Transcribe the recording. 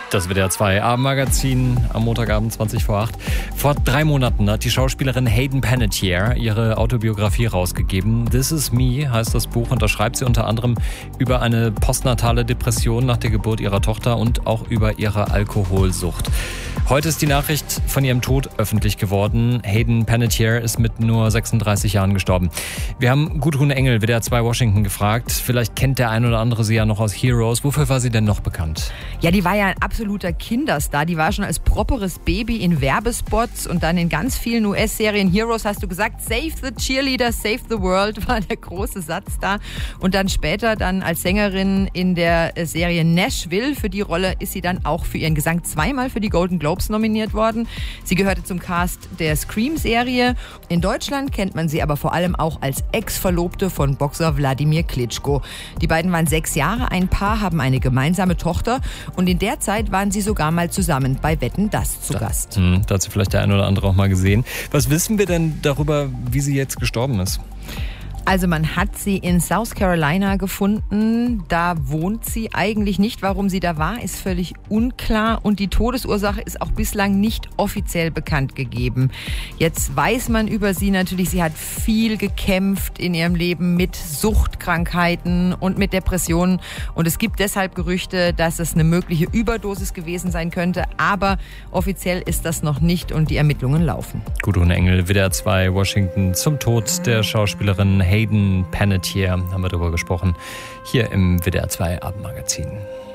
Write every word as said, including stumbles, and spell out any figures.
Das W D R zwei Abendmagazin am Montagabend zwanzig vor acht. Vor drei Monaten hat die Schauspielerin Hayden Panettiere ihre Autobiografie rausgegeben. This Is Me heißt das Buch und da schreibt sie unter anderem über eine postnatale Depression nach der Geburt ihrer Tochter und auch über ihre Alkoholsucht. Heute ist die Nachricht von ihrem Tod öffentlich geworden. Hayden Panettiere ist mit nur sechsunddreißig Jahren gestorben. Wir haben Gudrun Engel, W D R zwei Washington, gefragt. Vielleicht kennt der ein oder andere sie ja noch aus Heroes. Wofür war sie denn noch bekannt? Ja, die war ja ein absoluter Kinderstar. Die war schon als properes Baby in Werbespots und dann in ganz vielen U S-Serien. Heroes hast du gesagt, Save the Cheerleader, Save the World war der große Satz da. Und dann später dann als Sängerin in der Serie Nashville. Für die Rolle ist sie dann auch für ihren Gesang zweimal für die Golden Globes nominiert worden. Sie gehörte zum Cast der Scream-Serie. In Deutschland kennt man sie aber vor allem auch als Ex-Verlobte von Boxer Wladimir Klitschko. Die beiden waren sechs Jahre ein Paar, haben eine gemeinsame Tochter und in der Zeit waren sie sogar mal zusammen bei Wetten, dass zu da, Gast. Mh, da hat sie vielleicht der ein oder andere auch mal gesehen. Was wissen wir denn darüber, wie sie jetzt gestorben ist? Also man hat sie in South Carolina gefunden. Da wohnt sie eigentlich nicht. Warum sie da war, ist völlig unklar. Und die Todesursache ist auch bislang nicht offiziell bekannt gegeben. Jetzt weiß man über sie natürlich, sie hat viel gekämpft in ihrem Leben mit Suchtkrankheiten und mit Depressionen. Und es gibt deshalb Gerüchte, dass es eine mögliche Überdosis gewesen sein könnte. Aber offiziell ist das noch nicht und die Ermittlungen laufen. Gudrun Engel, W D R zwei Washington, zum Tod der Schauspielerin Hayden Panettiere haben wir darüber gesprochen, hier im W D R zwei Abendmagazin.